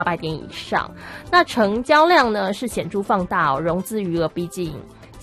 800点以上。那成交量呢是显著放大哦，融资余额逼近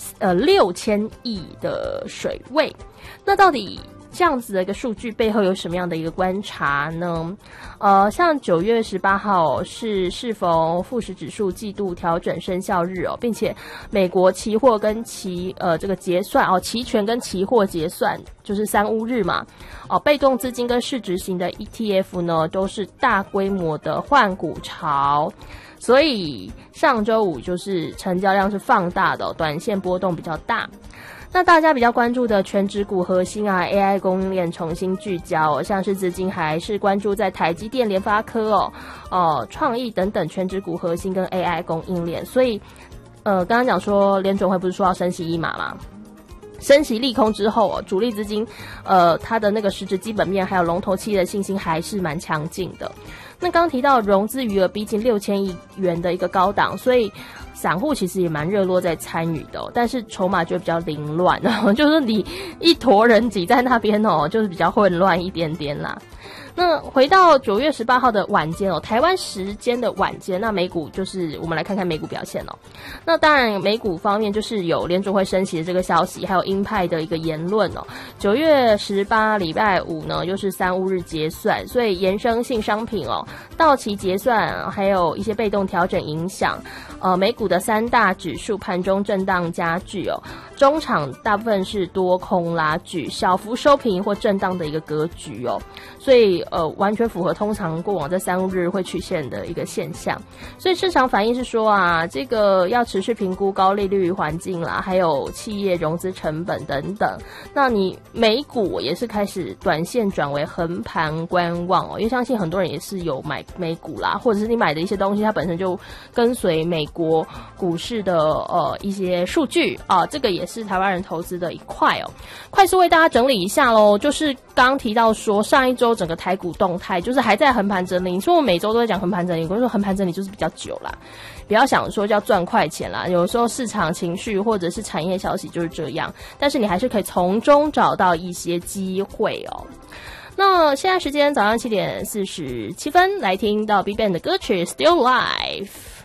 6000亿的水位。那到底这样子的一个数据背后有什么样的一个观察呢？像9月18号适逢富时指数季度调整生效日哦，并且美国期货跟这个结算哦，期权跟期货结算就是3乌日嘛哦，被动资金跟市值型的 ETF 呢都是大规模的换股潮。所以上周五就是成交量是放大的哦，短线波动比较大。那大家比较关注的全指股核心啊 AI 供应链重新聚焦哦，像是资金还是关注在台积电、联发科创意等等全指股核心跟 AI 供应链。所以刚刚讲说联准会不是说要升息1码吗？升息利空之后主力资金它的那个实质基本面还有龙头企业的信心还是蛮强劲的。那刚刚提到融资余额逼近6000亿元的一个高档，所以散户其实也蛮热络在参与的但是筹码就比较凌乱就是你一坨人挤在那边就是比较混乱一点点啦。那回到9月18号的晚间台湾时间的晚间，那美股就是我们来看看美股表现那当然美股方面就是有联准会升息的这个消息，还有鹰派的一个言论9月18礼拜五呢又是3乌日结算，所以衍生性商品到期结算还有一些被动调整影响美股的3大指数盘中震荡加剧中场大部分是多空拉锯，小幅收平或震荡的一个格局所以完全符合通常过往在3乌日会曲线的一个现象。所以市场反应是说这个要持续评估高利率环境啦，还有企业融资成本等等。那你美股也是开始短线转为横盘观望因为相信很多人也是有买美股啦，或者是你买的一些东西它本身就跟随美国股市的一些数据这个也是台湾人投资的一块快速为大家整理一下咯，就是刚提到说上一周整个台股动态就是还在横盘整理，你说我每周都在讲横盘整理，我说横盘整理就是比较久啦，不要想说叫赚快钱啦，有时候市场情绪或者是产业消息就是这样，但是你还是可以从中找到一些机会那现在时间早上7:47，来听到 BigBang 的歌曲 Still Life。